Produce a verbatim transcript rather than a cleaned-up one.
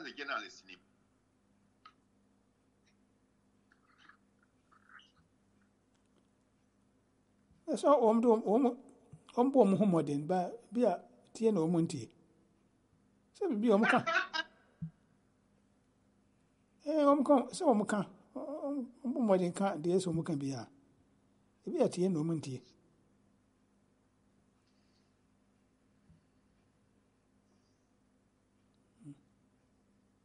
as a journalist. That's all om do om om bom ho modern ba bia tie na omuntie. Se bi om ka. Eh om ka se om ka. Om bom modern ka de so om ka bia. Bi atie na omuntie.